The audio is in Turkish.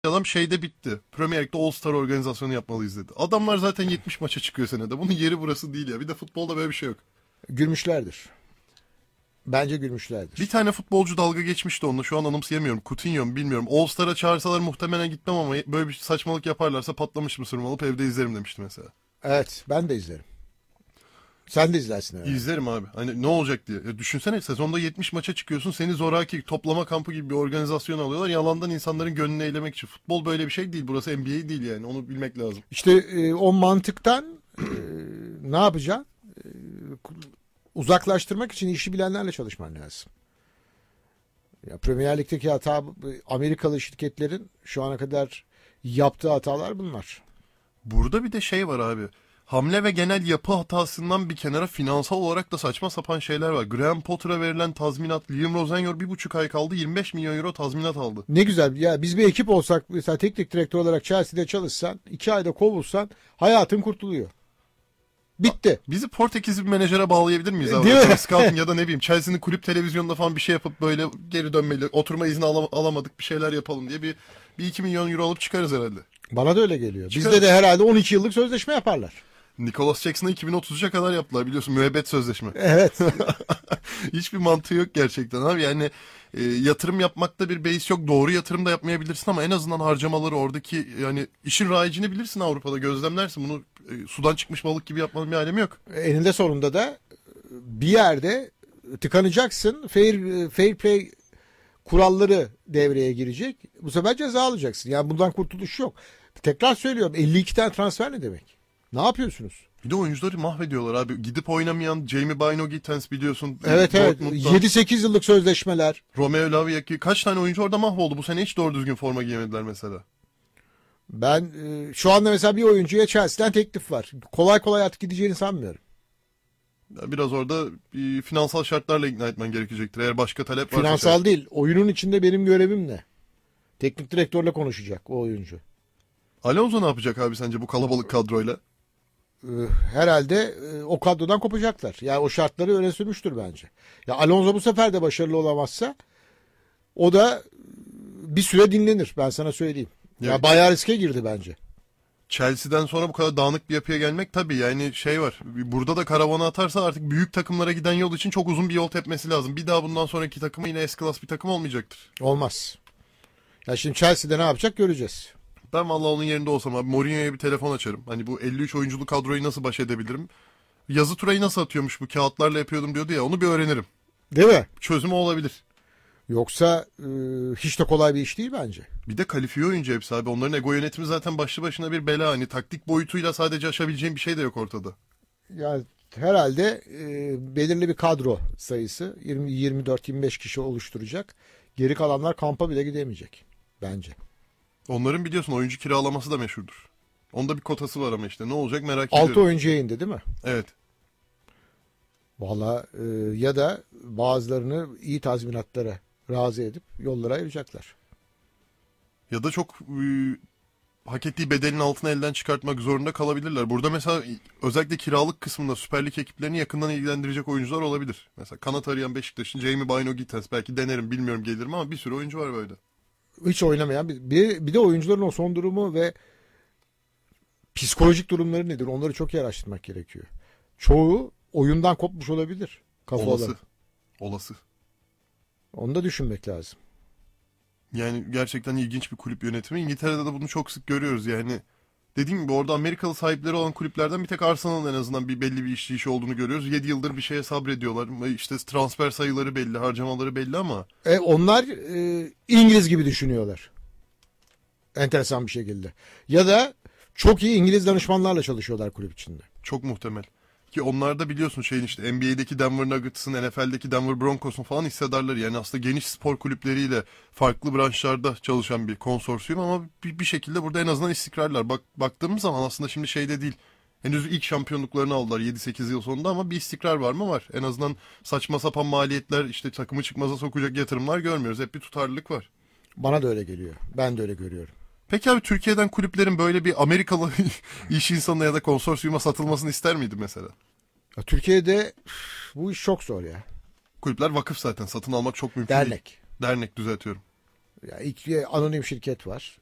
Adam şeyde bitti. Premier Lig'de All-Star organizasyonu yapmalıyız dedi. Adamlar zaten 70 maça çıkıyor senede. Bunun yeri burası değil ya. Bir de futbolda böyle bir şey yok. Gülmüşlerdir. Bence gülmüşlerdir. Bir tane futbolcu dalga geçmişti onunla. Şu an anımsayamıyorum. Coutinho mu bilmiyorum. All-Star'a çağırsalar muhtemelen gitmem ama böyle bir saçmalık yaparlarsa patlamış mısırımı alıp evde izlerim demişti mesela. Evet, ben de izlerim. Sen de izlersin herhalde. İzlerim abi. Hani ne olacak diye. Ya düşünsene sezonda 70 maça çıkıyorsun. Seni zoraki toplama kampı gibi bir organizasyon alıyorlar. Yalandan insanların gönlünü eğlemek için. Futbol böyle bir şey değil. Burası NBA değil yani. Onu bilmek lazım. İşte o mantıktan ne yapacaksın? Uzaklaştırmak için işi bilenlerle çalışman lazım. Ya Premier Lig'deki hata, Amerikalı şirketlerin şu ana kadar yaptığı hatalar bunlar. Burada bir de şey var abi. Hamle ve genel yapı hatasından bir kenara finansal olarak da saçma sapan şeyler var. Graham Potter'a verilen tazminat, Liam Rosenyor 1,5 ay kaldı 25 milyon euro tazminat aldı. Ne güzel ya, biz bir ekip olsak, mesela teknik direktör olarak Chelsea'de çalışsan, 2 ayda kovulsan hayatın kurtuluyor. Bitti. Bizi Portekizli bir menajere bağlayabilir miyiz abi? Değil mi? Scouting ya da ne bileyim Chelsea'nin kulüp televizyonunda falan bir şey yapıp böyle geri dönmeli, oturma izni alamadık bir şeyler yapalım diye bir 2 milyon euro alıp çıkarız herhalde. Bana da öyle geliyor. Çıkarız. Bizde de herhalde 12 yıllık sözleşme yaparlar. Nicholas Jackson'a 2033'e kadar yaptılar biliyorsun müebbet sözleşme. Evet. Hiçbir mantığı yok gerçekten abi yani yatırım yapmakta bir beis yok, doğru yatırım da yapmayabilirsin ama en azından harcamaları oradaki yani işin rayicini bilirsin Avrupa'da gözlemlersin bunu sudan çıkmış balık gibi yapmanın bir alemi yok. Eninde sonunda da bir yerde tıkanacaksın. Fair play kuralları devreye girecek. Bu sefer ceza alacaksın. Yani bundan kurtuluş yok. Tekrar söylüyorum, 52 tane transfer ne demek? Ne yapıyorsunuz? Bir de oyuncuları mahvediyorlar abi. Gidip oynamayan Jamie Bino Gittens biliyorsun. Evet. Dortmund'da. 7-8 yıllık sözleşmeler. Romeo Lavia kaç tane oyuncu orada mahvoldu. Bu sene hiç doğru düzgün forma giyemediler mesela. Ben şu anda mesela bir oyuncuya Chelsea'den teklif var. Kolay kolay artık gideceğini sanmıyorum. Biraz orada finansal şartlarla ikna etmen gerekecektir. Eğer başka talep varsa. Finansal değil. Oyunun içinde benim görevim ne? Teknik direktörle konuşacak o oyuncu. Alonso ne yapacak abi sence bu kalabalık kadroyla? Herhalde o kadrodan kopacaklar. Yani o şartları öne sürmüştür bence. Ya Alonso bu sefer de başarılı olamazsa o da bir süre dinlenir. Ben sana söyleyeyim. Ya Evet. bayağı riske girdi bence. Chelsea'den sonra bu kadar dağınık bir yapıya gelmek tabii yani şey var. Burada da karavana atarsa artık büyük takımlara giden yol için çok uzun bir yol tepmesi lazım. Bir daha bundan sonraki takımı yine S-Class bir takım olmayacaktır. Olmaz. Ya şimdi Chelsea'de ne yapacak göreceğiz. Ben vallahi onun yerinde olsam abi Mourinho'ya bir telefon açarım. Hani bu 53 oyunculu kadroyu nasıl baş edebilirim? Yazı turayı nasıl atıyormuş bu kağıtlarla yapıyordum diyordu ya onu bir öğrenirim. Değil mi? Çözümü olabilir. Yoksa hiç de kolay bir iş değil bence. Bir de kalifiye oyuncu hepsi abi. Onların ego yönetimi zaten başlı başına bir bela. Hani taktik boyutuyla sadece aşabileceğim bir şey de yok ortada. Yani herhalde belirli bir kadro sayısı 24-25 kişi oluşturacak. Geri kalanlar kampa bile gidemeyecek bence. Onların biliyorsun oyuncu kiralaması da meşhurdur. Onda bir kotası var ama işte ne olacak merak 6 ediyorum. oyuncuya indi değil mi? Evet. Valla ya da bazılarını iyi tazminatlara razı edip yollara ayıracaklar. Ya da çok hak ettiği bedelin altına elden çıkartmak zorunda kalabilirler. Burada mesela özellikle kiralık kısmında Süper Lig ekiplerini yakından ilgilendirecek oyuncular olabilir. Mesela kanat arayan Beşiktaş'ın Jamie Bino Gittens belki denerim bilmiyorum gelir mi ama bir sürü oyuncu var böyle. Hiç oynamayan bir de oyuncuların o son durumu ve psikolojik durumları nedir? Onları çok iyi araştırmak gerekiyor. Çoğu oyundan kopmuş olabilir. Olası. Olası. Onu da düşünmek lazım. Yani gerçekten ilginç bir kulüp yönetimi. İngiltere'de de bunu çok sık görüyoruz yani. Dediğim gibi orada Amerikalı sahipleri olan kulüplerden bir tek Arsenal'ın en azından belli bir işleyişi olduğunu görüyoruz. 7 yıldır bir şeye sabrediyorlar. İşte transfer sayıları belli, harcamaları belli ama. Onlar İngiliz gibi düşünüyorlar. Enteresan bir şekilde. Ya da çok iyi İngiliz danışmanlarla çalışıyorlar kulüp içinde. Çok muhtemel. Ki onlar da biliyorsun şeyin işte NBA'deki Denver Nuggets'ın, NFL'deki Denver Broncos'un falan hissedarları. Yani aslında geniş spor kulüpleriyle farklı branşlarda çalışan bir konsorsiyum ama bir şekilde burada en azından istikrarlar. Baktığımız zaman aslında şimdi şeyde değil. Henüz ilk şampiyonluklarını aldılar 7-8 yıl sonunda ama bir istikrar var mı? Var. En azından saçma sapan maliyetler işte takımı çıkmaza sokacak yatırımlar görmüyoruz. Hep bir tutarlılık var. Bana da öyle geliyor. Ben de öyle görüyorum. Peki abi Türkiye'den kulüplerin böyle bir Amerikalı iş insanına ya da konsorsiyuma satılmasını ister miydi mesela? Ya Türkiye'de bu iş çok zor ya. Kulüpler vakıf zaten satın almak çok mümkün değil. Dernek. Dernek düzeltiyorum. Ya ilk anonim şirket var.